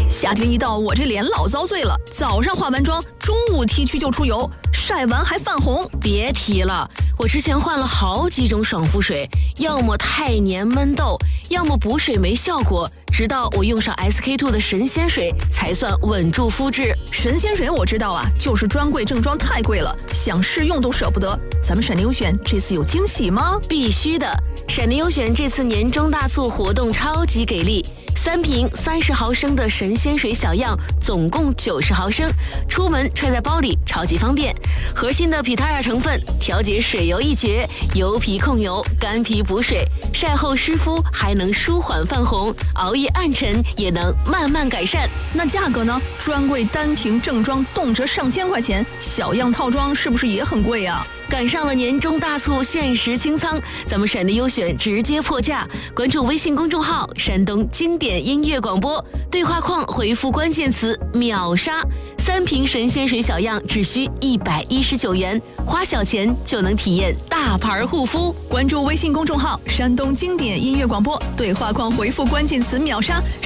夏天一到，我这脸老遭罪了。早上化完妆，中午T区就出油，晒完还泛红。 别提了，我之前换了好几种爽肤水，要么太黏闷痘，要么补水没效果。直到我用上 SK-II 的神仙水，才算稳住肤质。 神仙水我知道啊，就是专柜正装太贵了，想试用都舍不得。咱们闪电优选这次有惊喜吗？ 必须的，闪电优选这次年终大促活动超级给力，3瓶30毫升的神仙水小样，总共90毫升，出门揣在包里超级方便。核心的 Pitaya 成分调节水油一绝，油皮控油，干皮补水，晒后湿敷还能舒缓泛红，熬夜暗沉也能慢慢改善。 那价格呢？专柜单瓶正装动辄上千块钱，小样套装是不是也很贵啊？ 赶上了年终大促，限时清仓，咱们闪电优选直接破价。关注微信公众号山东经典音乐广播，对话框回复关键词秒杀，3瓶神仙水小样只需119元，花小钱就能体验大牌护肤。 关注微信公众号山东经典音乐广播，对话框回复关键词秒杀